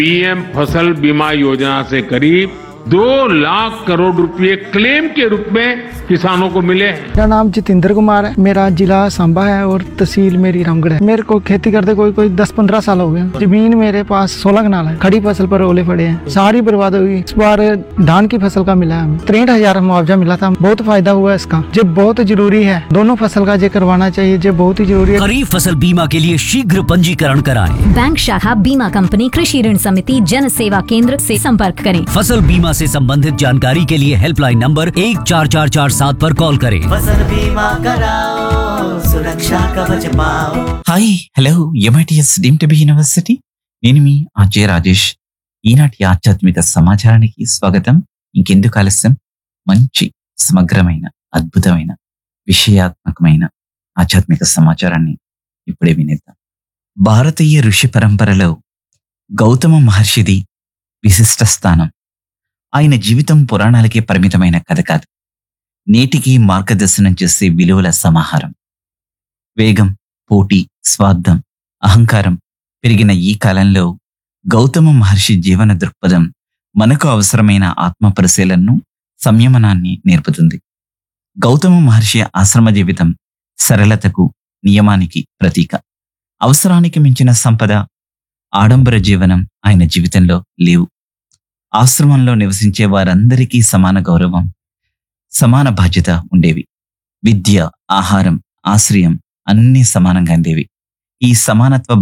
PM फसल बीमा योजना से करीब 2 लाख करोड़ रुपए क्लेम के रूप में किसानों को मिले हैं। मेरा नाम जितेंद्र कुमार है। मेरा जिला सांबा है और तहसील मेरी रामगढ़ है। मेरे को खेती करते कोई 10-15 साल हो गए। जमीन मेरे पास 16 कनाल है। खड़ी फसल पर ओले पड़े हैं, सारी बर्बाद हुई। इस बार धान की फसल का मिला है हमें 63,000 मुआवजा मिला था। बहुत फायदा हुआ इसका। जो बहुत जरूरी है, दोनों फसल का जो करवाना चाहिए, जो बहुत ही जरूरी है। खरीफ फसल बीमा के लिए शीघ्र पंजीकरण कराएं। बैंक शाखा बीमा कंपनी कृषि ऋण समिति जन सेवा केंद्र से संपर्क करें। फसल बीमा से संबंधित जानकारी के लिए हेल्पलाइन नंबर 14447 पर कॉल करें। फसल बीमा कराओ, सुरक्षा कवच पाओ। Hi hello MITS deem to be university, నేను మీ అజయ్ రాజేష్. ఈనాటి ఆధ్యాత్మిక సమాచారానికి స్వాగతం. ఇంకెందుకు ఆలస్యం, మంచి సమగ్రమైన అద్భుతమైన విషయాత్మకమైన ఆధ్యాత్మిక సమాచారాన్ని ఇప్పుడే వినేద్దాం. భారతీయ ఋషి పరంపరలో గౌతమ మహర్షిది విశిష్ట స్థానం. ఆయన జీవితం పురాణాలకే పరిమితమైన కథ కాదు, నేటికి మార్గదర్శనం చేసే విలువల సమాహారం. వేగం, పోటీ, స్వార్థం, అహంకారం పెరిగిన ఈ కాలంలో గౌతమ మహర్షి జీవన దృక్పథం మనకు అవసరమైన ఆత్మ పరిశీలనను, సంయమనాన్ని నేర్పుతుంది. గౌతమ మహర్షి ఆశ్రమ జీవితం సరళతకు, నియమానికి ప్రతీక. అవసరానికి మించిన సంపద, ఆడంబర జీవనం ఆయన జీవితంలో లేవు. ఆశ్రమంలో నివసించే వారందరికీ సమాన గౌరవం, సమాన బాధ్యత ఉండేవి. విద్య, ఆహారం, ఆశ్రయం అన్నీ సమానంగా అందేవి. ఈ సమానత్వ